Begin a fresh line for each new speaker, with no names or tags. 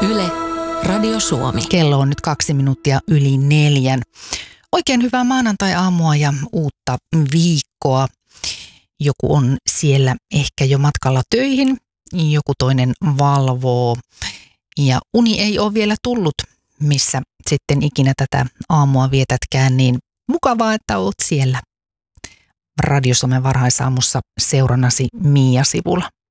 Yle, Radio Suomi.
Kello on nyt 4:02. Oikein hyvää maanantai-aamua ja uutta viikkoa. Joku on siellä ehkä jo matkalla töihin, joku toinen valvoo ja uni ei ole vielä tullut, missä sitten ikinä tätä aamua vietätkään, niin mukavaa, että olet siellä Radio Suomen varhaisaamussa seurannasi Mia Sivula.